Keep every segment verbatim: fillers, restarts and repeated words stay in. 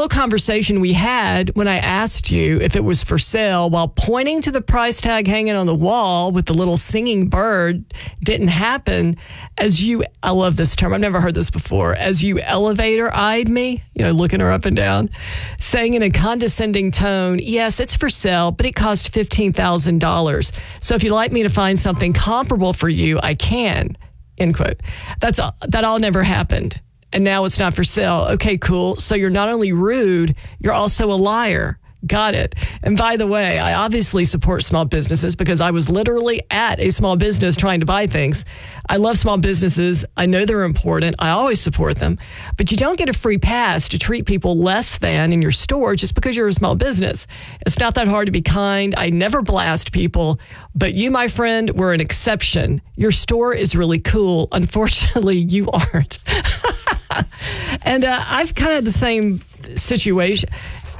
little conversation we had when I asked you if it was for sale while pointing to the price tag hanging on the wall with the little singing bird didn't happen as you, I love this term, I've never heard this before, as you elevator-eyed me, you know, looking her up and down, saying in a condescending tone, yes, it's for sale, but it cost fifteen thousand dollars. So if you'd like me to find something comparable for you, I can, end quote. That's all, that all never happened. And now it's not for sale. Okay, cool. So you're not only rude, you're also a liar. Got it. And by the way, I obviously support small businesses because I was literally at a small business trying to buy things. I love small businesses. I know they're important. I always support them. But you don't get a free pass to treat people less than in your store just because you're a small business. It's not that hard to be kind. I never blast people. But you, my friend, were an exception. Your store is really cool. Unfortunately, you aren't. And uh, I've kind of had the same situation.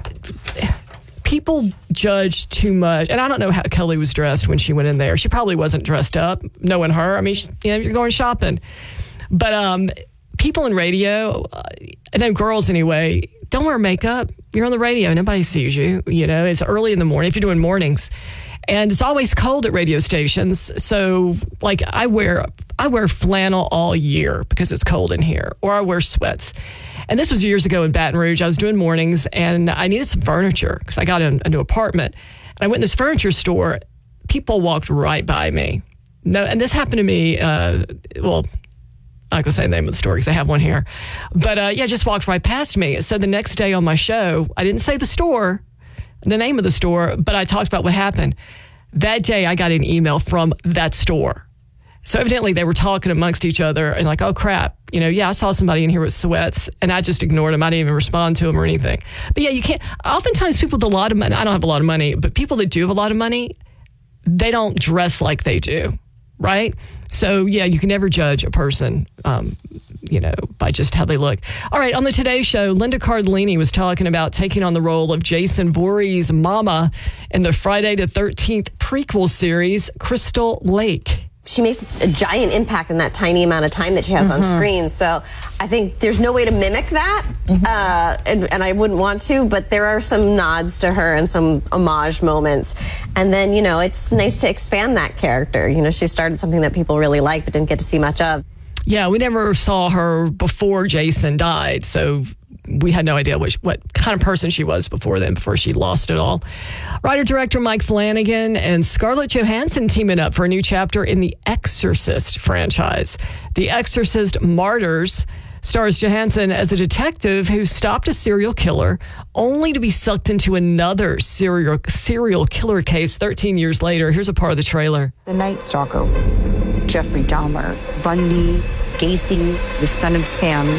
People judge too much. And I don't know how Kelly was dressed when she went in there. She probably wasn't dressed up, knowing her. I mean, she, you know, you're going shopping. But um, people in radio, uh, I know girls anyway, don't wear makeup. You're on the radio. Nobody sees you. You know, it's early in the morning if you're doing mornings. And it's always cold at radio stations. So, like, I wear I wear flannel all year because it's cold in here. Or I wear sweats. And this was years ago in Baton Rouge. I was doing mornings, and I needed some furniture because I got a, a new apartment. And I went in this furniture store. People walked right by me. No, and this happened to me, uh, well, I'm not going to say the name of the store because I have one here. But, uh, yeah, just walked right past me. So the next day on my show, I didn't say the store, the name of the store, but I talked about what happened. That day, I got an email from that store. So evidently they were talking amongst each other and like, oh, crap. You know, yeah, I saw somebody in here with sweats and I just ignored them. I didn't even respond to them or anything. But yeah, you can't. Oftentimes people with a lot of money, I don't have a lot of money, but people that do have a lot of money, they don't dress like they do. Right. So, yeah, you can never judge a person, um, you know, by just how they look. All right. On the Today Show, Linda Cardellini was talking about taking on the role of Jason Voorhees' mama in the Friday the thirteenth prequel series, Crystal Lake. She makes a giant impact in that tiny amount of time that she has mm-hmm. on screen. So I think there's no way to mimic that, mm-hmm. uh, and, and I wouldn't want to, but there are some nods to her and some homage moments. And then, you know, it's nice to expand that character. You know, she started something that people really like but didn't get to see much of. Yeah, we never saw her before Jason died, so we had no idea what, what kind of person she was before then, before she lost it all. Writer-director Mike Flanagan and Scarlett Johansson teaming up for a new chapter in the Exorcist franchise. The Exorcist Martyrs stars Johansson as a detective who stopped a serial killer only to be sucked into another serial serial killer case thirteen years later. Here's a part of the trailer. The Night Stalker, Jeffrey Dahmer, Bundy, Gacy, the son of Sam.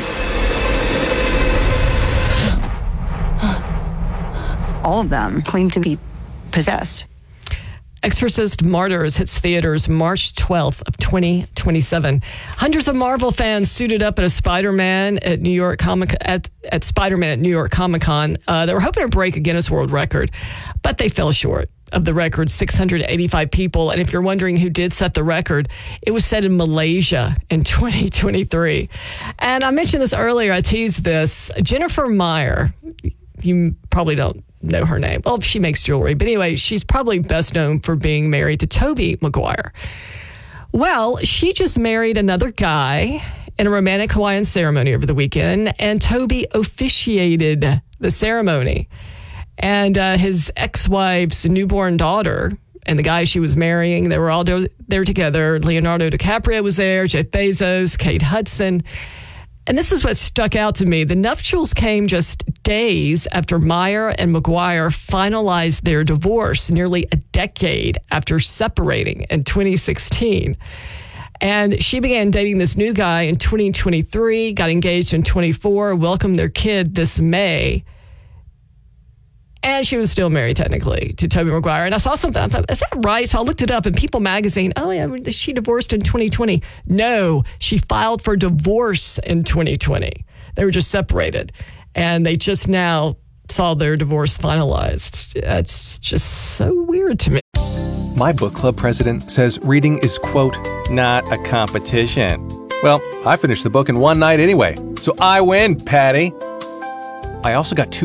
All of them claim to be possessed. Exorcist Martyrs hits theaters March twelfth of twenty twenty-seven. Hundreds of Marvel fans suited up at a Spider-Man at New York Comic at, at Spider-Man at New York Comic Con. Uh, they were hoping to break a Guinness World Record, but they fell short of the record, six hundred eighty-five people. And if you're wondering who did set the record, it was set in Malaysia in twenty twenty-three. And I mentioned this earlier. I teased this. Jennifer Meyer, you probably don't know her name. Well, she makes jewelry. But anyway, she's probably best known for being married to Tobey Maguire. Well, she just married another guy in a romantic Hawaiian ceremony over the weekend, and Tobey officiated the ceremony. And uh, his ex-wife's newborn daughter and the guy she was marrying, they were all there together. Leonardo DiCaprio was there, Jeff Bezos, Kate Hudson. And this is what stuck out to me. The nuptials came just days after Meyer and Maguire finalized their divorce, nearly a decade after separating in twenty sixteen. And she began dating this new guy in twenty twenty-three, got engaged in twenty-four, welcomed their kid this May. And she was still married, technically, to Tobey Maguire. And I saw something, I thought, is that right? So I looked it up, and People Magazine, oh, yeah, she divorced in twenty twenty. No, she filed for divorce in twenty twenty. They were just separated. And they just now saw their divorce finalized. It's just so weird to me. My book club president says reading is, quote, not a competition. Well, I finished the book in one night anyway, so I win, Patty. I also got two